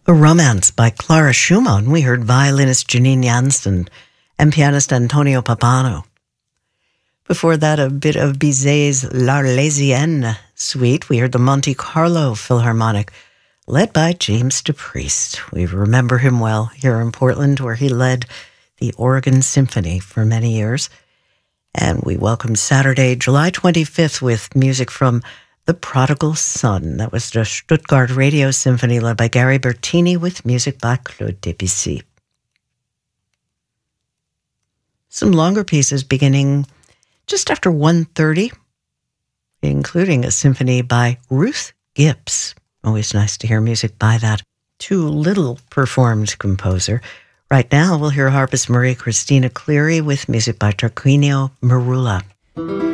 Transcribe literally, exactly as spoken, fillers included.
A Romance by Clara Schumann. We heard violinist Janine Jansen and pianist Antonio Pappano. Before that, a bit of Bizet's L'Arlésienne suite. We heard the Monte Carlo Philharmonic, led by James DePriest. We remember him well here in Portland, where he led the Oregon Symphony for many years. And we welcome Saturday, July twenty-fifth, with music from The Prodigal Son. That was the Stuttgart Radio Symphony led by Gary Bertini with music by Claude Debussy. Some longer pieces beginning just after one thirty, including a symphony by Ruth Gibbs. Always nice to hear music by that too little performed composer. Right now, we'll hear harpist Maria Christina Cleary with music by Tarquinio Marula.